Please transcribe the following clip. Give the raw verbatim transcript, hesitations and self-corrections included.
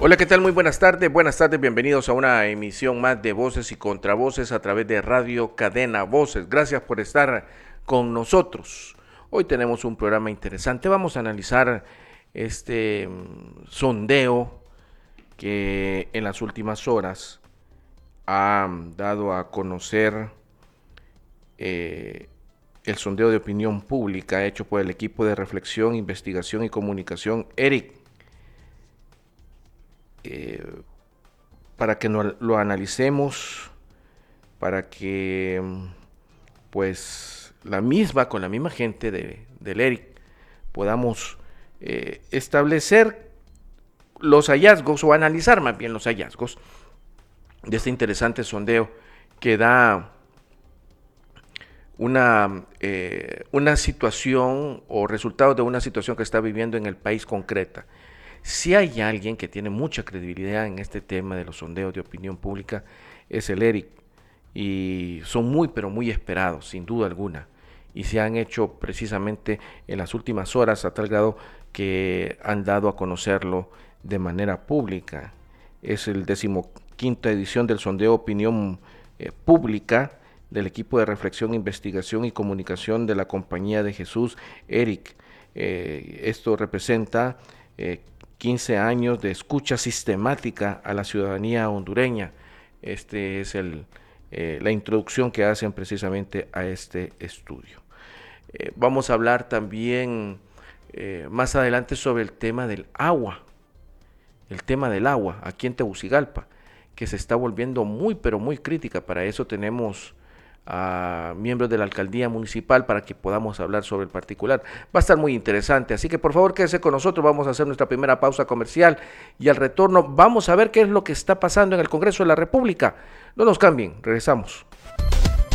Hola, ¿qué tal? Muy buenas tardes. Buenas tardes, bienvenidos a una emisión más de Voces y Contravoces a través de Radio Cadena Voces. Gracias por estar con nosotros. Hoy tenemos un programa interesante. Vamos a analizar este mm, sondeo que en las últimas horas ha dado a conocer eh, el sondeo de opinión pública hecho por el equipo de reflexión, investigación y comunicación ERIC. Eh, para que no, lo analicemos, para que pues la misma, con la misma gente de, del ERIC, podamos eh, establecer los hallazgos o analizar más bien los hallazgos de este interesante sondeo que da una, eh, una situación o resultados de una situación que está viviendo en el país concreta. Si hay alguien que tiene mucha credibilidad en este tema de los sondeos de opinión pública, es el ERIC, y son muy pero muy esperados, sin duda alguna, y se han hecho precisamente en las últimas horas a tal grado que han dado a conocerlo de manera pública. Es el decimoquinta edición del sondeo de opinión eh, pública del equipo de reflexión, investigación y comunicación de la Compañía de Jesús, ERIC. Eh, esto representa eh, quince años de escucha sistemática a la ciudadanía hondureña. Este es el, eh, la introducción que hacen precisamente a este estudio. Eh, vamos a hablar también eh, más adelante sobre el tema del agua, el tema del agua aquí en Tegucigalpa, que se está volviendo muy pero muy crítica. Para eso tenemos a miembros de la alcaldía municipal para que podamos hablar sobre el particular. Va a estar muy interesante, así que por favor quédese con nosotros. Vamos a hacer nuestra primera pausa comercial y al retorno vamos a ver qué es lo que está pasando en el Congreso de la República. No nos cambien, regresamos.